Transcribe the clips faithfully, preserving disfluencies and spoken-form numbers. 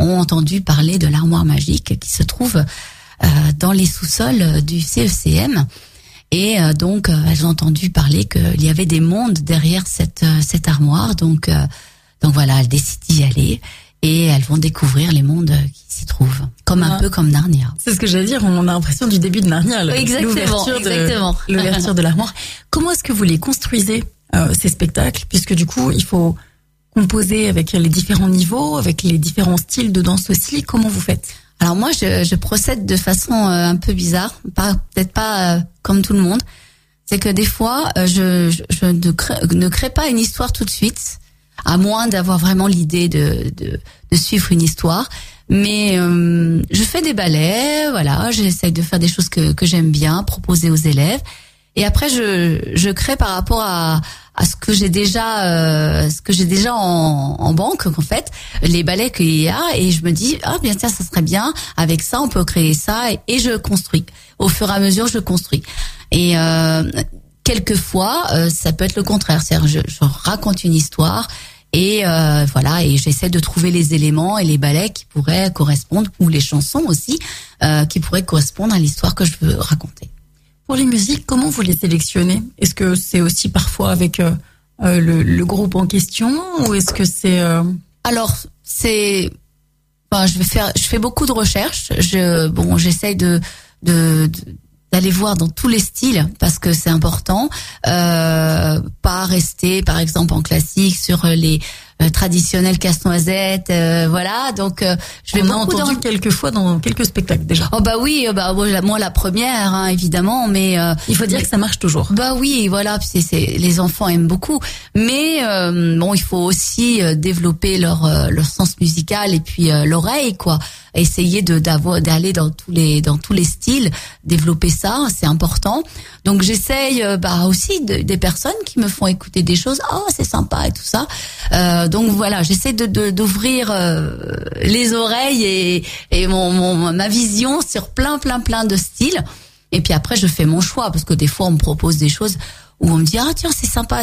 ont entendu parler de l'armoire magique qui se trouve euh, dans les sous-sols du C E C M. Et euh, donc, euh, elles ont entendu parler qu'il y avait des mondes derrière cette euh, cette armoire. Donc, euh, donc voilà, elles décident d'y aller et elles vont découvrir les mondes qui s'y trouvent, comme un ah. peu comme Narnia. C'est ce que j'allais dire. On a l'impression du début de Narnia, là, exactement, l'ouverture exactement. de l'ouverture de l'armoire. Comment est-ce que vous les construisez euh, ces spectacles, puisque du coup, il faut composer avec les différents niveaux, avec les différents styles de danse aussi. Comment vous faites? Alors moi, je, je procède de façon euh, un peu bizarre, pas peut-être pas euh, comme tout le monde. C'est que des fois, euh, je, je, je ne, crée, ne crée pas une histoire tout de suite, à moins d'avoir vraiment l'idée de, de, de suivre une histoire. Mais euh, je fais des ballets, voilà, j'essaye de faire des choses que, que j'aime bien, proposer aux élèves. Et après, je, je crée par rapport à, à ce que j'ai déjà, euh, ce que j'ai déjà en, en banque, en fait, les ballets qu'il y a, et je me dis, ah bien tiens, ça serait bien. Avec ça, on peut créer ça, et, et je construis. Au fur et à mesure, je construis. Et euh, quelquefois, euh, ça peut être le contraire, c'est-à-dire, je, je raconte une histoire. Et euh, voilà, et j'essaie de trouver les éléments et les ballets qui pourraient correspondre, ou les chansons aussi, euh, qui pourraient correspondre à l'histoire que je veux raconter. Pour les musiques, comment vous les sélectionnez? Est-ce que c'est aussi parfois avec euh, euh, le, le groupe en question, ou est-ce que c'est euh... Alors, c'est, enfin, je vais faire, je fais beaucoup de recherches. Je, bon, j'essaye de, de, de d'aller voir dans tous les styles parce que c'est important, euh, pas rester par exemple en classique sur les euh, traditionnels casse-noisette, euh, voilà. Donc euh, je vais on a beaucoup entendu dans... quelques fois dans quelques spectacles déjà. Oh bah oui, bah moi la, moi, la première hein, évidemment, mais euh, il faut dire mais, que ça marche toujours. Bah oui, voilà, c'est, c'est les enfants aiment beaucoup, mais euh, bon, il faut aussi euh, développer leur euh, leur sens musical et puis euh, l'oreille quoi. Essayer de d'avoir d'aller dans tous les dans tous les styles, développer ça, c'est important. Donc j'essaye euh, bah aussi de, des personnes qui me font écouter des choses, oh c'est sympa et tout ça. Euh, donc voilà, j'essaie de, de d'ouvrir euh, les oreilles et et mon, mon ma vision sur plein plein plein de styles. Et puis après je fais mon choix parce que des fois on me propose des choses où on me dit ah tiens c'est sympa.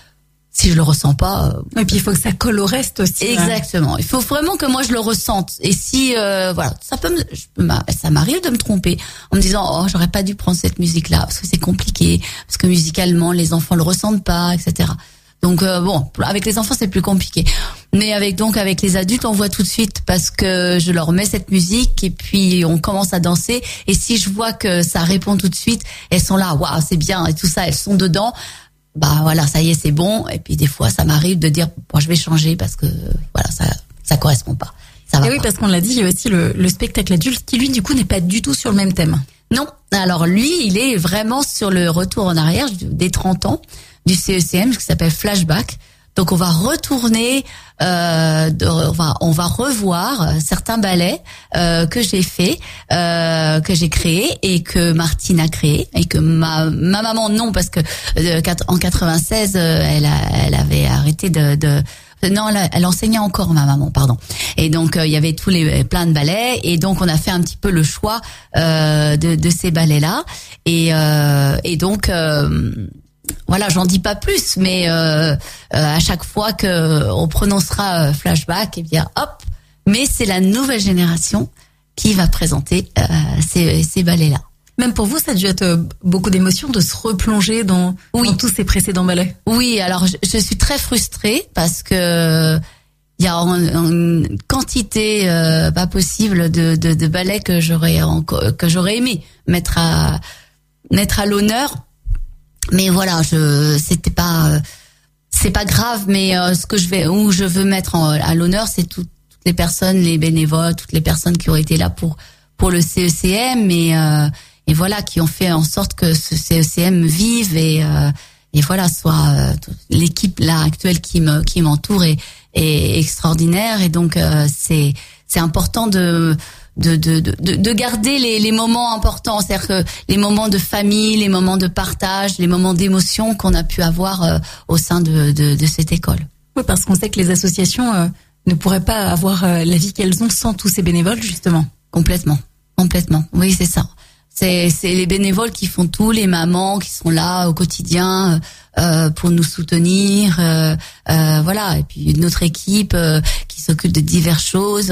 Si je le ressens pas, euh... et puis il faut que ça colle au reste aussi. Exactement. Hein. Il faut vraiment que moi je le ressente. Et si euh, voilà, ça peut, me, je peux ça m'arrive de me tromper en me disant oh j'aurais pas dû prendre cette musique là parce que c'est compliqué, parce que musicalement les enfants le ressentent pas, et cetera. Donc euh, bon, avec les enfants c'est plus compliqué. Mais avec donc avec les adultes on voit tout de suite parce que je leur mets cette musique et puis on commence à danser. Et si je vois que ça répond tout de suite, elles sont là, waouh c'est bien et tout ça, elles sont dedans. Bah voilà, ça y est, c'est bon. Et puis des fois, ça m'arrive de dire, bon, je vais changer parce que voilà, ça, ça correspond pas. Ça va et oui, pas. Parce qu'on l'a dit, il y a aussi le, le spectacle adulte qui lui, du coup, n'est pas du tout sur le même thème. Non. Alors lui, il est vraiment sur le retour en arrière des trente ans du C E C M, qui s'appelle Flashback. Donc on va retourner, euh, de, on va on va revoir certains ballets euh, que j'ai fait, euh, que j'ai créé et que Martine a créé et que ma ma maman non parce que euh, en quatre-vingt-seize elle a, elle avait arrêté de, de non elle, elle enseignait encore ma maman pardon et donc euh, il y avait tous les plein de ballets et donc on a fait un petit peu le choix euh, de de ces ballets là et euh, et donc euh, voilà, j'en dis pas plus, mais euh, euh, à chaque fois que on prononcera euh, Flashback, eh bien, hop. Mais c'est la nouvelle génération qui va présenter euh, ces, ces ballets-là. Même pour vous, ça a dû être beaucoup d'émotions de se replonger dans, oui. dans tous ces précédents ballets. Oui, alors je, je suis très frustrée parce que il y a une, une quantité euh, pas possible de, de, de ballets que j'aurais encore, que j'aurais aimé mettre à mettre à l'honneur. Mais voilà, je c'était pas c'est pas grave, mais euh, ce que je vais où je veux mettre en, à l'honneur, c'est tout, toutes les personnes, les bénévoles, toutes les personnes qui ont été là pour pour le C E C M et euh, et voilà qui ont fait en sorte que ce C E C M vive et euh, et voilà soit euh, l'équipe là actuelle qui me qui m'entoure est est extraordinaire et donc euh, c'est c'est important de De, de de de garder les les moments importants, c'est-à-dire que les moments de famille, les moments de partage, les moments d'émotion qu'on a pu avoir euh, au sein de, de de cette école. Oui, parce qu'on sait que les associations euh, ne pourraient pas avoir euh, la vie qu'elles ont sans tous ces bénévoles justement. Complètement, complètement. Oui, c'est ça. C'est c'est les bénévoles qui font tout, les mamans qui sont là au quotidien euh, pour nous soutenir, euh, euh, voilà. Et puis notre équipe euh, qui s'occupe de diverses choses.